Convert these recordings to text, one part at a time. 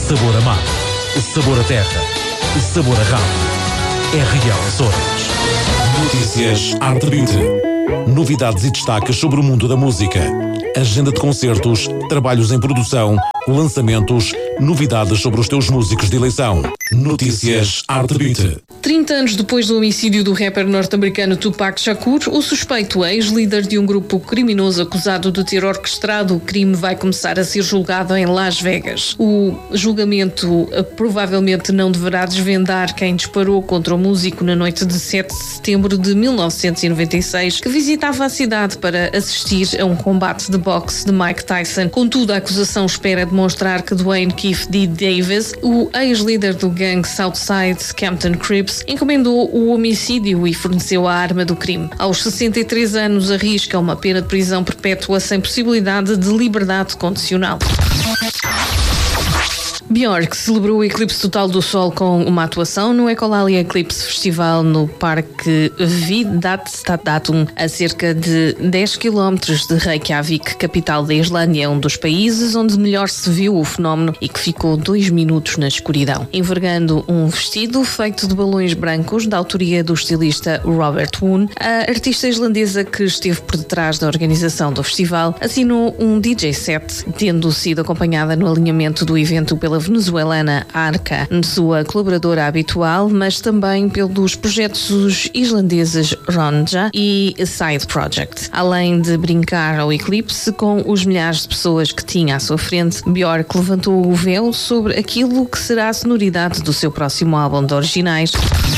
Sabor a mar, sabor a terra, sabor a rádio. É Real Açores. Notícias Arte Beat. Novidades e destaques sobre o mundo da música. Agenda de concertos, trabalhos em produção, lançamentos, novidades sobre os teus músicos de eleição. Notícias Arte Beat. 30 anos depois do homicídio do rapper norte-americano Tupac Shakur, o suspeito ex-líder de um grupo criminoso acusado de ter orquestrado o crime vai começar a ser julgado em Las Vegas. O julgamento provavelmente não deverá desvendar quem disparou contra o músico na noite de 7 de setembro de 1996, que visitava a cidade para assistir a um combate de boxe de Mike Tyson. Contudo, a acusação espera demonstrar que Dwayne Keith D. Davis, o ex-líder do gangue Southside Compton Crips, encomendou o homicídio e forneceu a arma do crime. Aos 63 anos, arrisca uma pena de prisão perpétua sem possibilidade de liberdade condicional. Björk celebrou o eclipse total do Sol com uma atuação no Ecolalia Eclipse Festival no Parque Vidastadatum, a cerca de 10 km de Reykjavik, capital da Islândia, um dos países onde melhor se viu o fenómeno e que ficou 2 minutos na escuridão. Envergando um vestido feito de balões brancos da autoria do estilista Robert Woon, a artista islandesa que esteve por detrás da organização do festival assinou um DJ set, tendo sido acompanhada no alinhamento do evento pela venezuelana Arca, sua colaboradora habitual, mas também pelos projetos islandeses Ronja e Side Project. Além de brincar ao eclipse com os milhares de pessoas que tinha à sua frente, Björk levantou o véu sobre aquilo que será a sonoridade do seu próximo álbum de originais.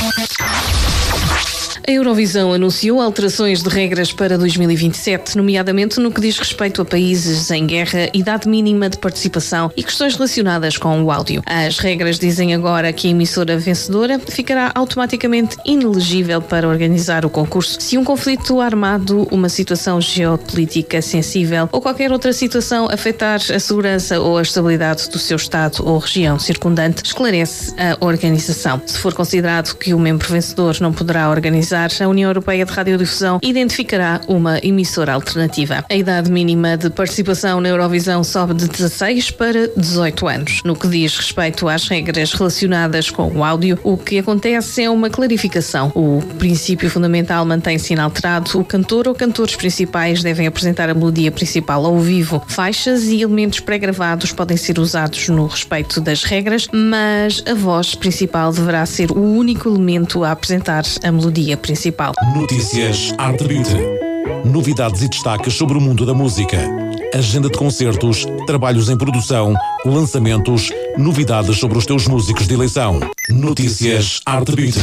A Eurovisão anunciou alterações de regras para 2027, nomeadamente no que diz respeito a países em guerra, idade mínima de participação e questões relacionadas com o áudio. As regras dizem agora que a emissora vencedora ficará automaticamente inelegível para organizar o concurso se um conflito armado, uma situação geopolítica sensível ou qualquer outra situação afetar a segurança ou a estabilidade do seu estado ou região circundante, esclarece a organização. Se for considerado que o membro vencedor não poderá organizar, a União Europeia de Radiodifusão identificará uma emissora alternativa. A idade mínima de participação na Eurovisão sobe de 16 para 18 anos. No que diz respeito às regras relacionadas com o áudio, o que acontece é uma clarificação. O princípio fundamental mantém-se inalterado. O cantor ou cantores principais devem apresentar a melodia principal ao vivo. Faixas e elementos pré-gravados podem ser usados no respeito das regras, mas a voz principal deverá ser o único elemento a apresentar a melodia principal. Notícias Arte Beat. Novidades e destaques sobre o mundo da música. Agenda de concertos, trabalhos em produção, lançamentos, novidades sobre os teus músicos de eleição. Notícias Arte Beat.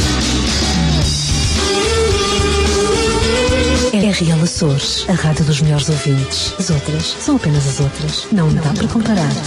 É Real Açores, a rádio dos melhores ouvintes. As outras são apenas as outras. Não dá para comparar.